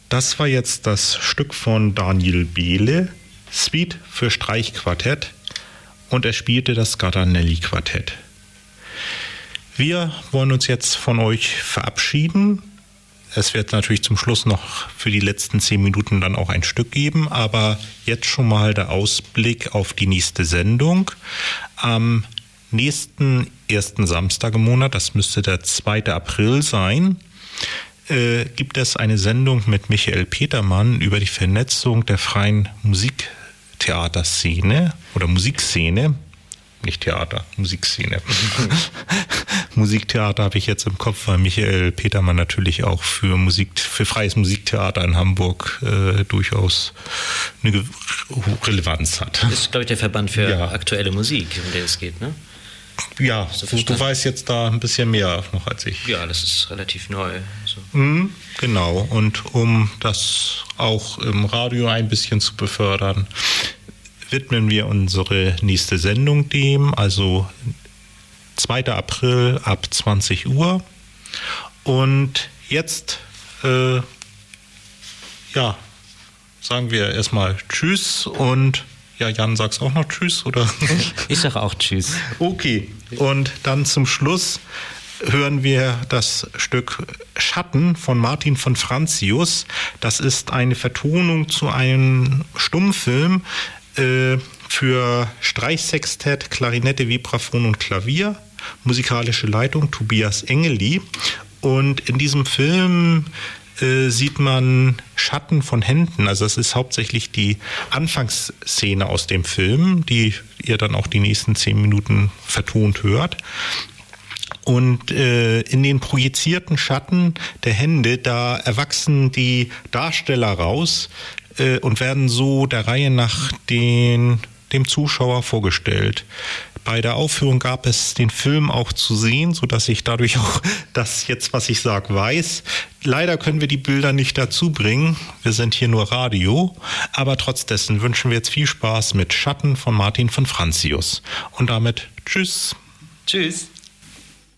Das war jetzt das Stück von Daniel Behle, Suite für Streichquartett, und er spielte das Gardanelli-Quartett. Wir wollen uns jetzt von euch verabschieden. Es wird natürlich zum Schluss noch für die letzten 10 Minuten dann auch ein Stück geben, aber jetzt schon mal der Ausblick auf die nächste Sendung. Am nächsten ersten Samstag im Monat, das müsste der 2. April sein, gibt es eine Sendung mit Michael Petermann über die Vernetzung der freien Musiktheaterszene oder Musikszene. Nicht Theater, Musikszene. Musiktheater habe ich jetzt im Kopf, weil Michael Petermann natürlich auch für freies Musiktheater in Hamburg durchaus eine Relevanz hat. Das ist, glaube ich, der Verband für aktuelle Musik, um den es geht, ne? Ja, du weißt jetzt da ein bisschen mehr noch als ich. Ja, das ist relativ neu. So. Genau, und um das auch im Radio ein bisschen zu befördern, widmen wir unsere nächste Sendung dem, also 2. April ab 20 Uhr. Und jetzt, sagen wir erstmal Tschüss und Jan, sagst auch noch Tschüss, oder? Ich sage auch Tschüss. Okay, und dann zum Schluss hören wir das Stück Schatten von Martin von Franzius. Das ist eine Vertonung zu einem Stummfilm für Streichsextett, Klarinette, Vibraphon und Klavier. Musikalische Leitung Tobias Engeli. Und in diesem Film sieht man Schatten von Händen. Also es ist hauptsächlich die Anfangsszene aus dem Film, die ihr dann auch die nächsten 10 Minuten vertont hört. Und in den projizierten Schatten der Hände, da erwachsen die Darsteller raus und werden so der Reihe nach dem Zuschauer vorgestellt. Bei der Aufführung gab es den Film auch zu sehen, sodass ich dadurch auch das jetzt, was ich sage, weiß. Leider können wir die Bilder nicht dazu bringen. Wir sind hier nur Radio. Aber trotz dessen wünschen wir jetzt viel Spaß mit Schatten von Martin von Franzius. Und damit tschüss. Tschüss.